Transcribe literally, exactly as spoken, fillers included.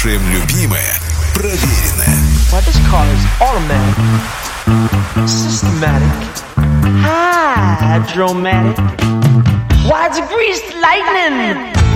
Слушаем любимое, проверенное. Why, this car is automatic, systematic, hydromatic. Why, it's greased lightning.